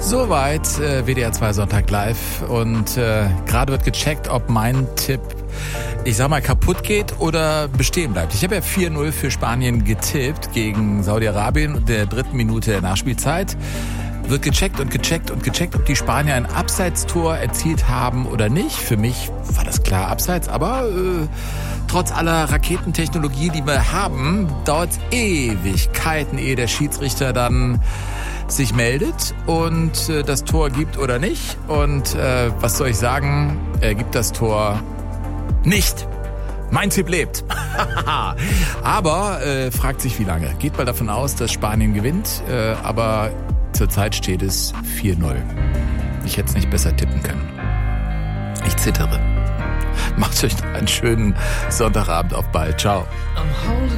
Soweit WDR 2 Sonntag live und gerade wird gecheckt, ob mein Tipp, ich sag mal, kaputt geht oder bestehen bleibt. Ich habe ja 4-0 für Spanien getippt gegen Saudi-Arabien in der 3. Minute der Nachspielzeit. Wird gecheckt und gecheckt und gecheckt, ob die Spanier ein Abseitstor erzielt haben oder nicht. Für mich war das klar Abseits, aber trotz aller Raketentechnologie, die wir haben, dauert es Ewigkeiten, ehe der Schiedsrichter dann sich meldet und das Tor gibt oder nicht. Und was soll ich sagen? Er gibt das Tor nicht. Mein Tipp lebt. Aber fragt sich wie lange. Geht mal davon aus, dass Spanien gewinnt, aber zurzeit steht es 4-0. Ich hätte es nicht besser tippen können. Ich zittere. Macht euch noch einen schönen Sonntagabend. Auf bald. Ciao.